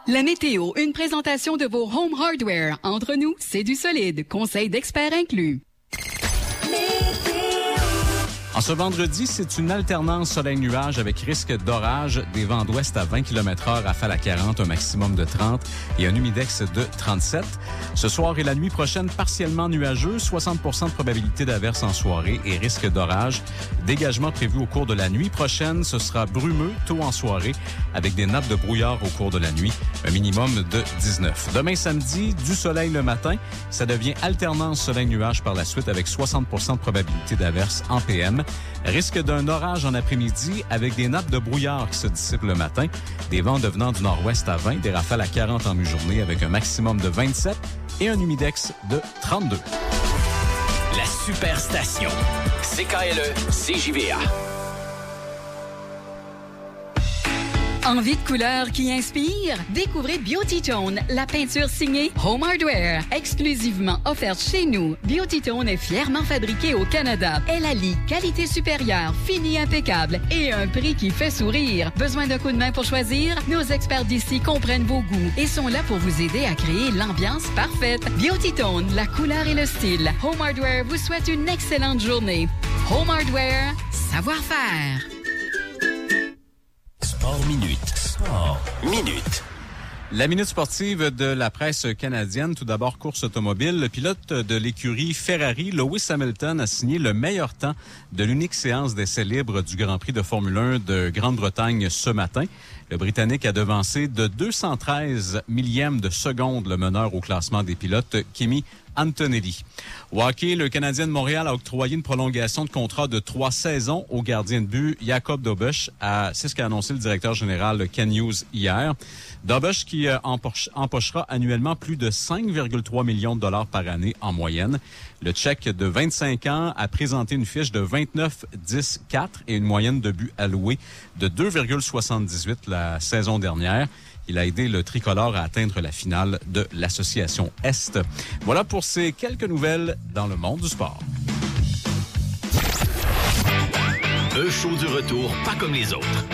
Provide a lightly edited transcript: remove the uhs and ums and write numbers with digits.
La météo, une présentation de vos Home Hardware. Entre nous, c'est du solide. Conseil d'experts inclus. En ce vendredi, c'est une alternance soleil-nuage avec risque d'orage, des vents d'ouest à 20 km/h, rafale à 40, un maximum de 30 et un humidex de 37. Ce soir et la nuit prochaine, partiellement nuageux, 60% de probabilité d'averse en soirée et risque d'orage. Dégagement prévu au cours de la nuit prochaine, ce sera brumeux tôt en soirée avec des nappes de brouillard au cours de la nuit, un minimum de 19. Demain samedi, du soleil le matin, ça devient alternance soleil-nuage par la suite avec 60% de probabilité d'averse en PM. Risque d'un orage en après-midi avec des nappes de brouillard qui se dissipent le matin. Des vents devenant du nord-ouest à 20, des rafales à 40 en mi-journée avec un maximum de 27 et un humidex de 32. La Superstation. CKLE, CJVA. Envie de couleurs qui inspire? Découvrez Beauty Tone, la peinture signée Home Hardware, exclusivement offerte chez nous. Beauty Tone est fièrement fabriquée au Canada. Elle allie qualité supérieure, fini impeccable et un prix qui fait sourire. Besoin d'un coup de main pour choisir? Nos experts d'ici comprennent vos goûts et sont là pour vous aider à créer l'ambiance parfaite. Beauty Tone, la couleur et le style. Home Hardware vous souhaite une excellente journée. Home Hardware, savoir-faire. Sport Minute. Sport Minute. La minute sportive de la presse canadienne. Tout d'abord, course automobile. Le pilote de l'écurie Ferrari, Lewis Hamilton, a signé le meilleur temps de l'unique séance d'essais libres du Grand Prix de Formule 1 de Grande-Bretagne ce matin. Le Britannique a devancé de 213 millièmes de seconde le meneur au classement des pilotes, Kimi Antonelli. Au hockey, le Canadien de Montréal a octroyé une prolongation de contrat de 3 saisons au gardien de but Jacob Dobeš. C'est ce qu'a annoncé le directeur général Ken Hughes hier. Dobeš qui empochera annuellement plus de 5,3 millions de dollars par année en moyenne. Le Tchèque de 25 ans a présenté une fiche de 29-10-4 et une moyenne de buts alloués de 2,78 la saison dernière. Il a aidé le tricolore à atteindre la finale de l'Association Est. Voilà pour ces quelques nouvelles dans le monde du sport. Un show du retour pas comme les autres.